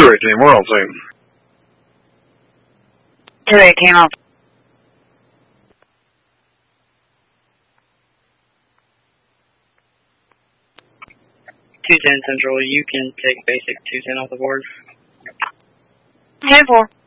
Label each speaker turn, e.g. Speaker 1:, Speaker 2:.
Speaker 1: 218, we're on scene.
Speaker 2: 218 on. 210 Central, you can take basic 210 off the board.
Speaker 3: 10-4.